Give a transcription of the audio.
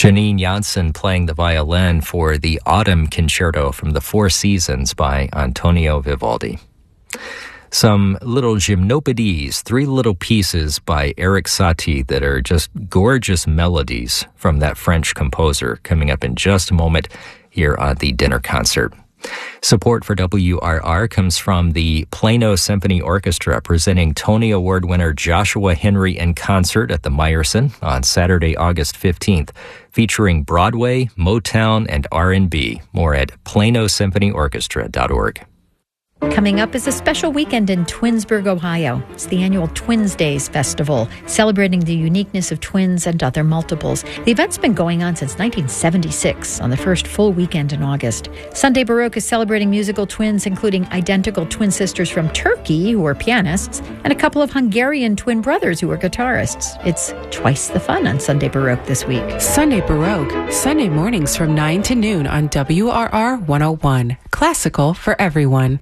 Janine Janssen playing the violin for the Autumn Concerto from the Four Seasons by Antonio Vivaldi. Some little gymnopédies, three little pieces by Erik Satie that are just gorgeous melodies from that French composer, coming up in just a moment here on the Dinner Concert. Support for WRR comes from the Plano Symphony Orchestra, presenting Tony Award winner Joshua Henry in concert at the Meyerson on Saturday, August 15th, featuring Broadway, Motown, and R&B. More at planosymphonyorchestra.org. Coming up is a special weekend in Twinsburg, Ohio. It's the annual Twins Days Festival, celebrating the uniqueness of twins and other multiples. The event's been going on since 1976, on the first full weekend in August. Sunday Baroque is celebrating musical twins, including identical twin sisters from Turkey, who are pianists, and a couple of Hungarian twin brothers who are guitarists. It's twice the fun on Sunday Baroque this week. Sunday Baroque, Sunday mornings from 9 to noon on WRR 101. Classical for everyone.